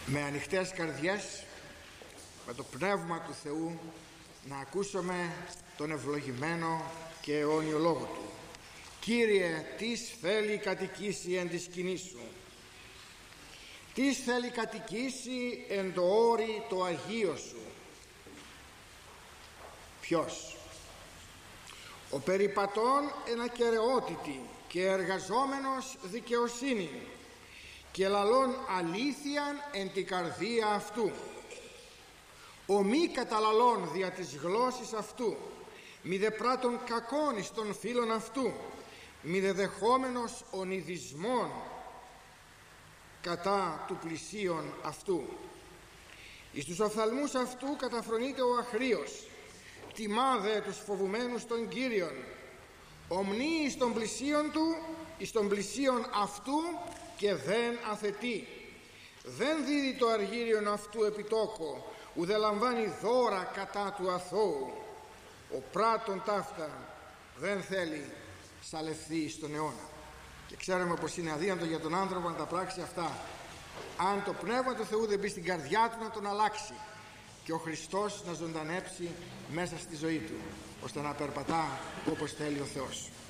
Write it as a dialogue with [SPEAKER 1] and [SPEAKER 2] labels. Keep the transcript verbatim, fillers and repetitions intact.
[SPEAKER 1] με ανοιχτές καρδιές, με το Πνεύμα του Θεού, να ακούσουμε τον ευλογημένο και αιώνιο λόγο του. Κύριε, τις θέλει κατοικήσει εν τη σκηνή σου, τις θέλει κατοικήσει εν το όρι το Αγίο σου. Ποιος? Ο περιπατών εν ακεραιότητη και εργαζόμενος δικαιοσύνη και λαλών αλήθειαν εν την καρδία αυτού, ο μη καταλαλών δια της γλώσσης αυτού, μη δε πράτων κακών εις των φίλων αυτού, μη δε δεχόμενος ονειδισμών κατά του πλησίον αυτού. Εις τους οφθαλμούς αυτού καταφρονείται ο αχρίος, τιμά δε τους φοβουμένους των Κύριων, ομνεί εις των πλησίον του, εις των πλησίον αυτού και δεν αθετεί. Δεν δίδει το αργύριον αυτού επιτόκο, ουδε λαμβάνει δώρα κατά του αθώου. Ο πράτων ταύτα δεν θέλει σαλευθεί στον αιώνα. Και ξέρουμε πως είναι αδύνατο για τον άνθρωπο να τα πράξει αυτά, αν το Πνεύμα του Θεού δεν μπει στην καρδιά του να τον αλλάξει και ο Χριστός να ζωντανέψει μέσα στη ζωή του, ώστε να περπατά όπως θέλει ο Θεός.